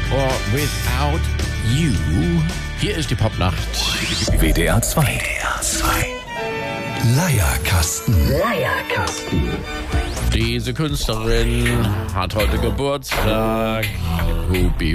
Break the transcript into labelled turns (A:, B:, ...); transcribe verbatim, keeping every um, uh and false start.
A: or Without You. Hier ist die Popnacht.
B: W D R zwei. W D R zwei. Leierkasten. Leierkasten.
A: Diese Künstlerin hat heute Geburtstag. Hubi